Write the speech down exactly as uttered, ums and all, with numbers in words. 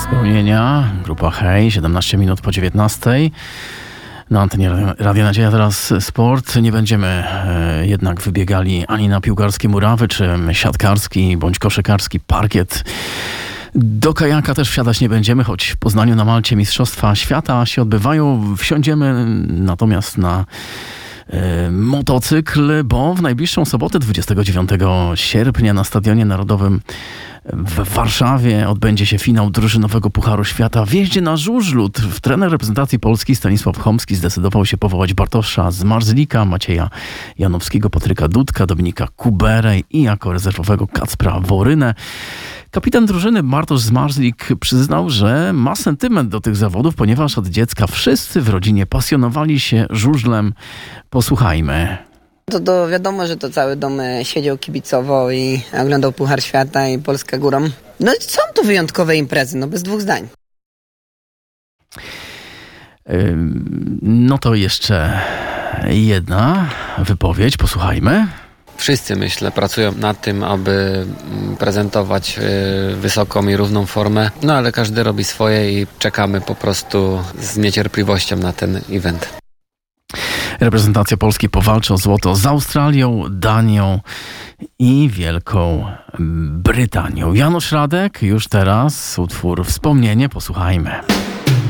Wspomnienia, grupa Hej, siedemnaście minut po dziewiętnastej. Na antenie Radia Nadzieja teraz sport. Nie będziemy e, jednak wybiegali ani na piłkarskie murawy, czy siatkarski, bądź koszykarski parkiet. Do kajaka też wsiadać nie będziemy, choć w Poznaniu na Malcie Mistrzostwa Świata się odbywają. Wsiądziemy natomiast na e, motocykl, bo w najbliższą sobotę, dwudziestego dziewiątego sierpnia, na Stadionie Narodowym w Warszawie odbędzie się finał drużynowego Pucharu Świata w jeździe na żużlu. Trener reprezentacji Polski Stanisław Chomski zdecydował się powołać Bartosza Zmarzlika, Macieja Janowskiego, Patryka Dudka, Dominika Kuberę i jako rezerwowego Kacpra Worynę. Kapitan drużyny Bartosz Zmarzlik przyznał, że ma sentyment do tych zawodów, ponieważ od dziecka wszyscy w rodzinie pasjonowali się żużlem. Posłuchajmy. To, to wiadomo, że to cały dom siedział kibicowo i oglądał Puchar Świata i Polska górą. No i są to wyjątkowe imprezy, no bez dwóch zdań. No to jeszcze jedna wypowiedź, posłuchajmy. Wszyscy, myślę, pracują nad tym, aby prezentować wysoką i równą formę, no ale każdy robi swoje i czekamy po prostu z niecierpliwością na ten event. Reprezentacja Polski powalczy o złoto z Australią, Danią i Wielką Brytanią. Janusz Radek, już teraz utwór Wspomnienie, posłuchajmy.